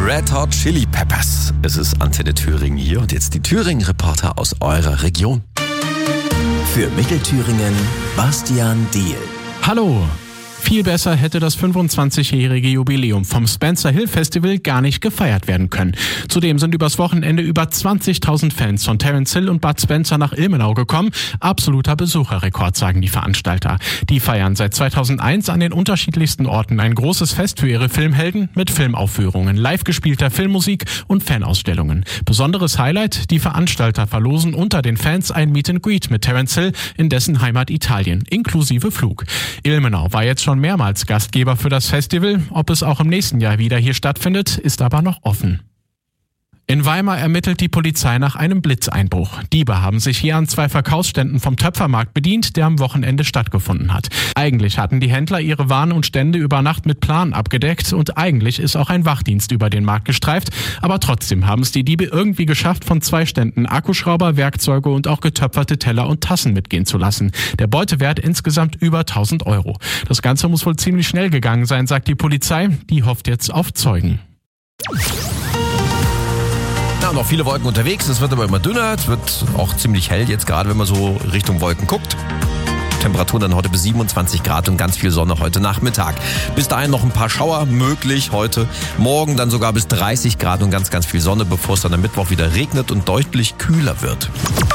Red Hot Chili Peppers. Es ist Antenne Thüringen hier und jetzt die Thüringen-Reporter aus eurer Region. Für Mittelthüringen Bastian Diehl. Hallo! Viel besser hätte das 25-jährige Jubiläum vom Spencer Hill Festival gar nicht gefeiert werden können. Zudem sind übers Wochenende über 20.000 Fans von Terence Hill und Bud Spencer nach Ilmenau gekommen. Absoluter Besucherrekord, sagen die Veranstalter. Die feiern seit 2001 an den unterschiedlichsten Orten ein großes Fest für ihre Filmhelden mit Filmaufführungen, live gespielter Filmmusik und Fanausstellungen. Besonderes Highlight, die Veranstalter verlosen unter den Fans ein Meet and Greet mit Terence Hill in dessen Heimat Italien, inklusive Flug. Ilmenau war jetzt schon mehrmals Gastgeber für das Festival. Ob es auch im nächsten Jahr wieder hier stattfindet, ist aber noch offen. In Weimar ermittelt die Polizei nach einem Blitzeinbruch. Diebe haben sich hier an 2 Verkaufsständen vom Töpfermarkt bedient, der am Wochenende stattgefunden hat. Eigentlich hatten die Händler ihre Waren und Stände über Nacht mit Plan abgedeckt und eigentlich ist auch ein Wachdienst über den Markt gestreift. Aber trotzdem haben es die Diebe irgendwie geschafft, von 2 Ständen Akkuschrauber, Werkzeuge und auch getöpferte Teller und Tassen mitgehen zu lassen. Der Beutewert insgesamt über 1.000 €. Das Ganze muss wohl ziemlich schnell gegangen sein, sagt die Polizei. Die hofft jetzt auf Zeugen. Ja, noch viele Wolken unterwegs, es wird aber immer dünner, es wird auch ziemlich hell jetzt gerade, wenn man so Richtung Wolken guckt. Temperaturen dann heute bis 27 Grad und ganz viel Sonne heute Nachmittag. Bis dahin noch ein paar Schauer möglich heute. Morgen dann sogar bis 30 Grad und ganz, ganz viel Sonne, bevor es dann am Mittwoch wieder regnet und deutlich kühler wird.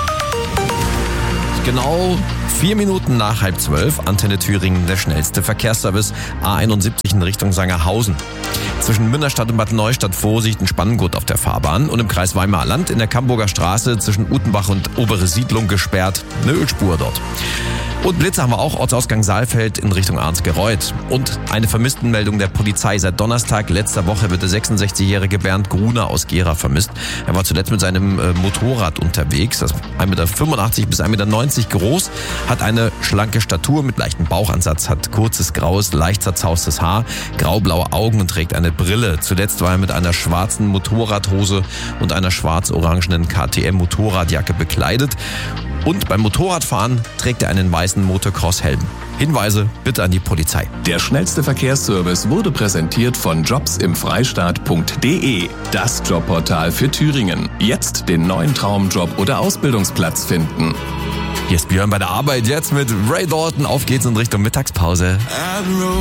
Genau 4 Minuten nach 11:30, Antenne Thüringen, der schnellste Verkehrsservice, A71 in Richtung Sangerhausen. Zwischen Münnerstadt und Bad Neustadt Vorsicht in Spanngurt auf der Fahrbahn und im Kreis Weimarer Land in der Camburger Straße zwischen Utenbach und Obere Siedlung gesperrt, eine Ölspur dort. Und Blitze haben wir auch, Ortsausgang Saalfeld in Richtung Arnsgereuth. Und eine Vermisstenmeldung der Polizei. Seit Donnerstag letzter Woche wird der 66-jährige Bernd Gruner aus Gera vermisst. Er war zuletzt mit seinem Motorrad unterwegs. Das ist 1,85 m bis 1,90 m groß, hat eine schlanke Statur mit leichtem Bauchansatz, hat kurzes, graues, leicht zerzaustes Haar, graublaue Augen und trägt eine Brille. Zuletzt war er mit einer schwarzen Motorradhose und einer schwarz-orangenen KTM-Motorradjacke bekleidet. Und beim Motorradfahren trägt er einen weißen Motocross-Helm. Hinweise bitte an die Polizei. Der schnellste Verkehrsservice wurde präsentiert von jobsimfreistaat.de. Das Jobportal für Thüringen. Jetzt den neuen Traumjob oder Ausbildungsplatz finden. Hier ist Björn bei der Arbeit jetzt mit Ray Dalton. Auf geht's in Richtung Mittagspause.